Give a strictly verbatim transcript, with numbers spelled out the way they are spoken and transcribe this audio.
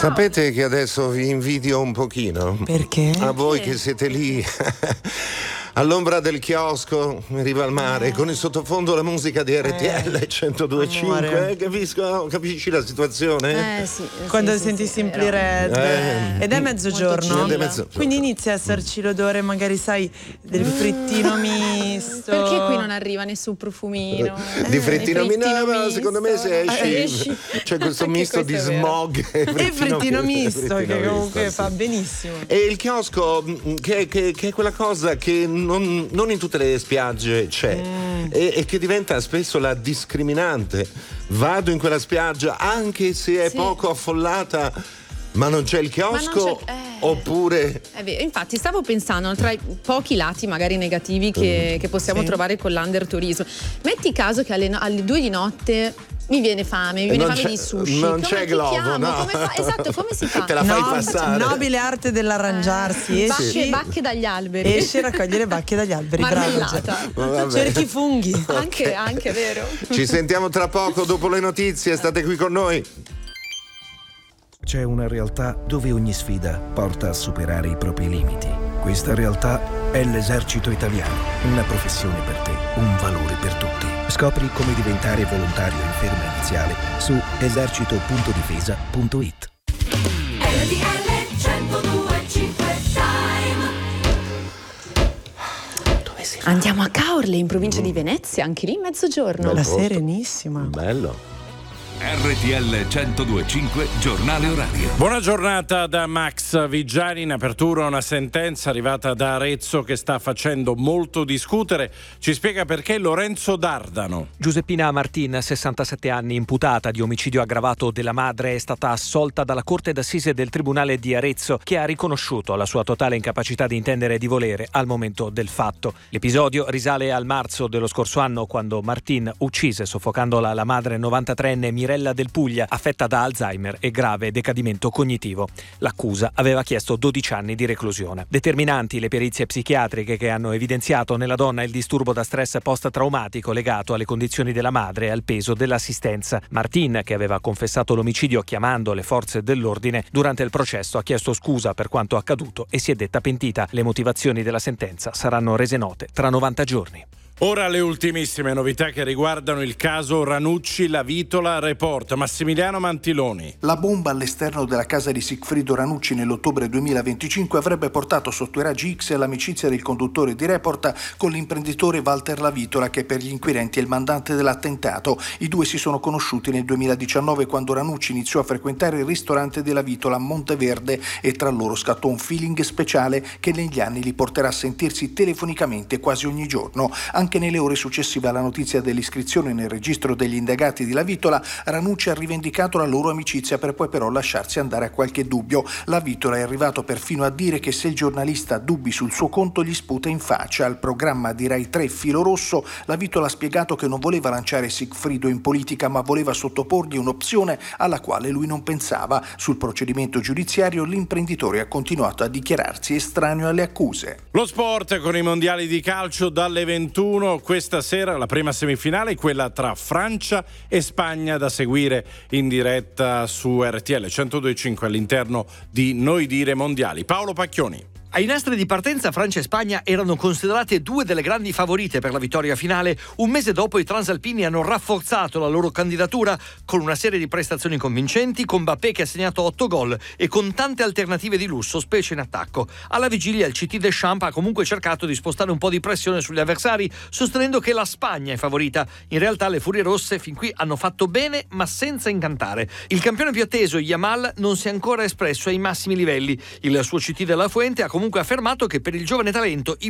Sapete che adesso vi invidio un pochino? Perché? A voi che siete lì all'ombra del chiosco in riva al mare, eh. con in sottofondo la musica di R T L eh. centodue e cinque, eh, capisco, capisci la situazione? Eh, sì, Quando sì, senti sì, Simply sì, Red eh. ed è mezzogiorno, Ed è mezzogiorno. quindi inizia a esserci l'odore magari sai del frittino misto. Perché qui non arriva nessun profumino? Di frittino, Eh, frittino misto, misto. secondo me se esci, Eh, esci. c'è questo Anche misto di questo è vero. smog e E frittino, frittino misto frittino che misto, comunque sì. fa benissimo. E il chiosco che, che, che è quella cosa che non, non in tutte le spiagge c'è mm. e, e che diventa spesso la discriminante. Vado in quella spiaggia anche se è sì. poco affollata, ma non c'è il chiosco, c'è, eh. oppure È vero. Infatti stavo pensando tra i pochi lati magari negativi che, che possiamo sì. trovare con l'underturismo. Metti caso che alle, no- alle due di notte mi viene fame, mi viene non fame c'è- di sushi. non come c'è ti globo, chiamo? no. Come fa- esatto, come si fa? Te la fai No, passare. nobile arte dell'arrangiarsi. Bacche, Esci, bacche dagli alberi. esci a raccogliere bacche dagli alberi. Bravo, Marmellata. Vabbè. cerchi funghi. Anche, anche, vero. Ci sentiamo tra poco dopo le notizie, state qui con noi. C'è una realtà dove ogni sfida porta a superare i propri limiti. Questa realtà è l'Esercito Italiano, una professione per te, un valore per tutti. Scopri come diventare volontario in ferma iniziale su esercito punto difesa punto it. R T L centodue e cinque Time. Andiamo a Caorle, in provincia di Venezia, anche lì mezzogiorno. La posto. serenissima. Bello. R T L centodue e cinque, giornale orario. Buona giornata da Max Vigiani. In apertura una sentenza arrivata da Arezzo che sta facendo molto discutere. Ci spiega perché Lorenzo Dardano. Giuseppina Martin, sessantasette anni, imputata di omicidio aggravato della madre, è stata assolta dalla Corte d'Assise del Tribunale di Arezzo, che ha riconosciuto la sua totale incapacità di intendere e di volere al momento del fatto. L'episodio risale al marzo dello scorso anno, quando Martin uccise soffocandola la madre novantatreenne Mirella Del Puglia, affetta da Alzheimer e grave decadimento cognitivo. L'accusa aveva chiesto dodici anni di reclusione. Determinanti le perizie psichiatriche che hanno evidenziato nella donna il disturbo da stress post-traumatico legato alle condizioni della madre e al peso dell'assistenza. Martin, che aveva confessato l'omicidio chiamando le forze dell'ordine, durante il processo ha chiesto scusa per quanto accaduto e si è detta pentita. Le motivazioni della sentenza saranno rese note tra novanta giorni. Ora le ultimissime novità che riguardano il caso Ranucci, La Vitola, Report. Massimiliano Mantiloni. La bomba all'esterno della casa di Sigfrido Ranucci nell'ottobre duemilaventicinque avrebbe portato sotto i raggi X l'amicizia del conduttore di Report con l'imprenditore Walter La Vitola, che per gli inquirenti è il mandante dell'attentato. I due si sono conosciuti nel duemiladiciannove, quando Ranucci iniziò a frequentare il ristorante della Vitola a Monteverde, e tra loro scattò un feeling speciale che negli anni li porterà a sentirsi telefonicamente quasi ogni giorno. Anche nelle ore successive alla notizia dell'iscrizione nel registro degli indagati di La Vitola, Ranucci ha rivendicato la loro amicizia, per poi però lasciarsi andare a qualche dubbio. La Vitola è arrivato perfino a dire che se il giornalista ha dubbi sul suo conto gli sputa in faccia. Al programma di Rai tre Filo Rosso, La Vitola ha spiegato che non voleva lanciare Sigfrido in politica, ma voleva sottoporgli un'opzione alla quale lui non pensava. Sul procedimento giudiziario l'imprenditore ha continuato a dichiararsi estraneo alle accuse. Lo sport con i mondiali di calcio dalle ventuno. Questa sera la prima semifinale, quella tra Francia e Spagna, da seguire in diretta su R T L centodue e cinque all'interno di Noi Dire Mondiali. Paolo Pacchioni. Ai nastri di partenza Francia e Spagna erano considerate due delle grandi favorite per la vittoria finale. Un mese dopo i transalpini hanno rafforzato la loro candidatura con una serie di prestazioni convincenti, con Mbappé che ha segnato otto gol e con tante alternative di lusso, specie in attacco. Alla vigilia il C T Deschamps ha comunque cercato di spostare un po' di pressione sugli avversari, sostenendo che la Spagna è favorita. In realtà le Furie Rosse fin qui hanno fatto bene, ma senza incantare. Il campione più atteso, Yamal, non si è ancora espresso ai massimi livelli. Il suo C T della Fuente ha comunque ha affermato che per il giovane talento